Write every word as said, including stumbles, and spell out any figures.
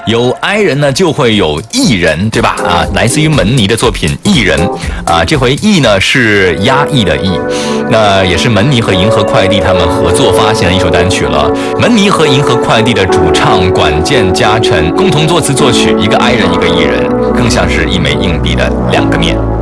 有 I 人呢，就会有 E 人，对吧？啊，来自于门尼的作品《E 人》啊，这回 E 呢是压抑的 E， 那也是门尼和银河快递他们合作发行的一首单曲了。门尼和银河快递的主唱管键嘉诚共同作词作曲，一个 I 人，一个 E 人，更像是一枚硬币的两个面。